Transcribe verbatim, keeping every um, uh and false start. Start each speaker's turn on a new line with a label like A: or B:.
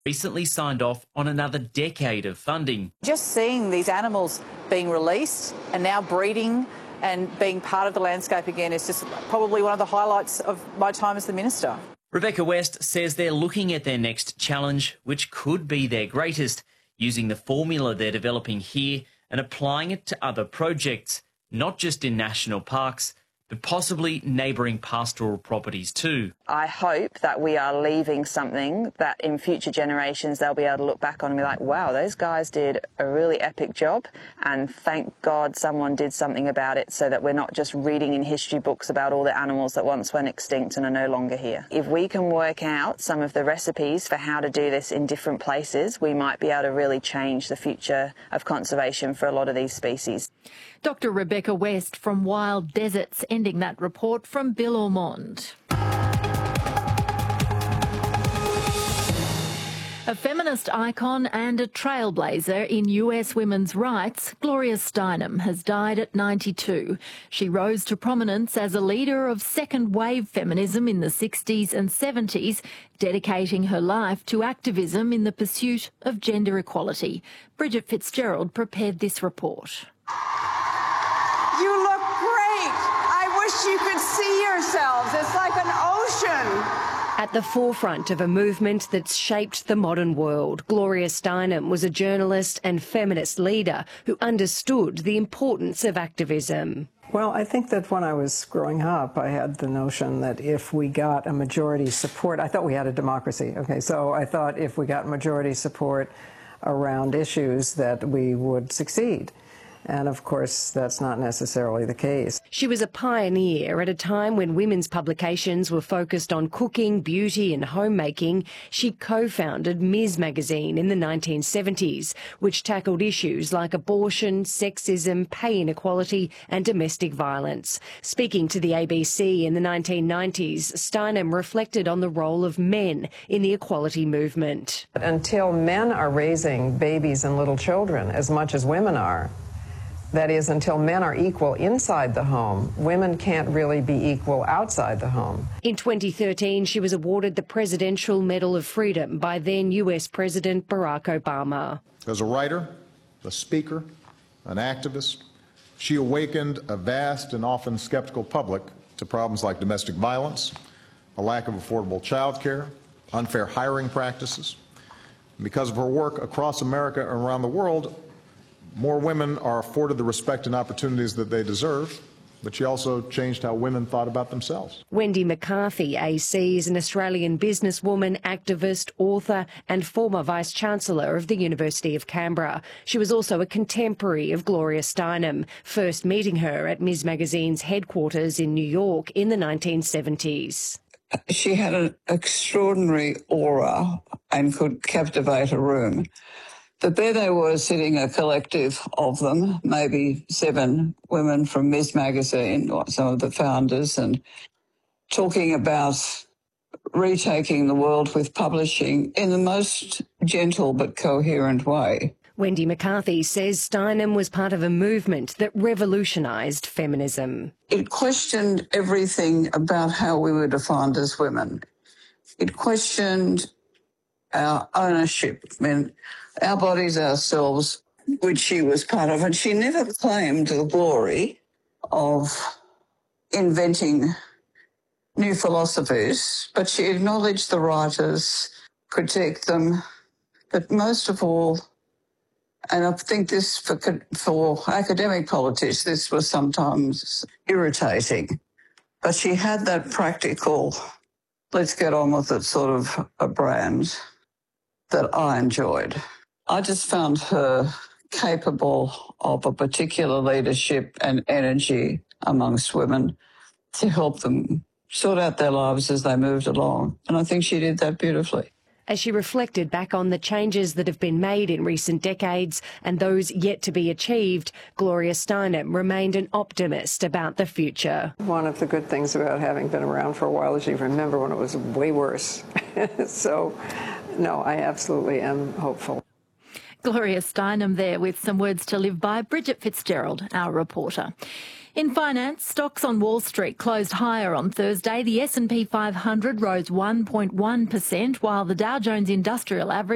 A: recently signed off on another decade of funding.
B: Just seeing these animals being released and now breeding and being part of the landscape again is just probably one of the highlights of my time as the Minister.
A: Rebecca West says they're looking at their next challenge, which could be their greatest, using the formula they're developing here and applying it to other projects, not just in national parks, but possibly neighbouring pastoral properties too.
C: I hope that we are leaving something that in future generations they'll be able to look back on and be like, wow, those guys did a really epic job, and thank God someone did something about it, so that we're not just reading in history books about all the animals that once went extinct and are no longer here. If we can work out some of the recipes for how to do this in different places, we might be able to really change the future of conservation for a lot of these species.
D: Doctor Rebecca West from Wild Deserts, ending that report from Bill Ormond. A feminist icon and a trailblazer in U S women's rights, Gloria Steinem has died at ninety-two. She rose to prominence as a leader of second-wave feminism in the sixties and seventies, dedicating her life to activism in the pursuit of gender equality. Bridget Fitzgerald prepared this report.
E: You look great. I wish you could see yourselves. It's like an ocean.
F: At the forefront of a movement that's shaped the modern world, Gloria Steinem was a journalist and feminist leader who understood the importance of activism.
G: Well, I think that when I was growing up, I had the notion that if we got a majority support, I thought we had a democracy, okay, so I thought if we got majority support around issues that we would succeed. And, of course, that's not necessarily the case.
F: She was a pioneer at a time when women's publications were focused on cooking, beauty and homemaking. She co-founded Ms Magazine in the nineteen seventies, which tackled issues like abortion, sexism, pay inequality and domestic violence. Speaking to the A B C in the nineteen nineties, Steinem reflected on the role of men in the equality movement.
G: Until men are raising babies and little children as much as women are, that is, until men are equal inside the home, women can't really be equal outside the home.
F: In twenty thirteen, she was awarded the Presidential Medal of Freedom by then U S President Barack Obama.
H: As a writer, a speaker, an activist, she awakened a vast and often skeptical public to problems like domestic violence, a lack of affordable child care, unfair hiring practices. And because of her work across America and around the world, more women are afforded the respect and opportunities that they deserve, but she also changed how women thought about themselves.
F: Wendy McCarthy, A C, is an Australian businesswoman, activist, author and former Vice-Chancellor of the University of Canberra. She was also a contemporary of Gloria Steinem, first meeting her at Ms Magazine's headquarters in New York in the nineteen seventies.
I: She had an extraordinary aura and could captivate a room. But there they were sitting, a collective of them, maybe seven women from Ms Magazine, some of the founders, and talking about retaking the world with publishing in the most gentle but coherent way.
F: Wendy McCarthy says Steinem was part of a movement that revolutionised feminism.
I: It questioned everything about how we were defined as women. It questioned our ownership, I mean, our bodies, ourselves, which she was part of. And she never claimed the glory of inventing new philosophies, but she acknowledged the writers, critiqued them, but most of all, and I think this for, for academic politics, this was sometimes irritating, but she had that practical, let's get on with it sort of a brand that I enjoyed. I just found her capable of a particular leadership and energy amongst women to help them sort out their lives as they moved along. And I think she did that beautifully.
F: As she reflected back on the changes that have been made in recent decades and those yet to be achieved, Gloria Steinem remained an optimist about the future.
G: One of the good things about having been around for a while is you remember when it was way worse. So, no, I absolutely am hopeful.
D: Gloria Steinem there with some words to live by. Bridget Fitzgerald, our reporter. In finance, stocks on Wall Street closed higher on Thursday. The S and P five hundred rose one point one percent, while the Dow Jones Industrial Average